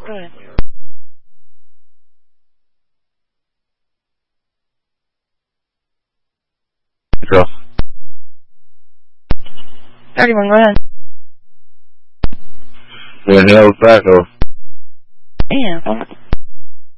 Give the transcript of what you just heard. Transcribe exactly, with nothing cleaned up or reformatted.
Go ahead. Control. thirty-one, go ahead. Yeah, hell's back, though. Damn.